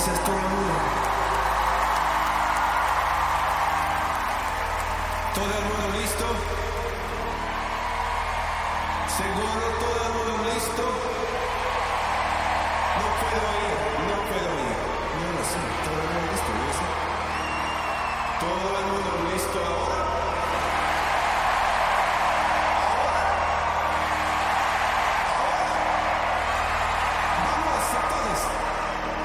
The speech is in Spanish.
Gracias todo el mundo. Todo el mundo listo. Seguro.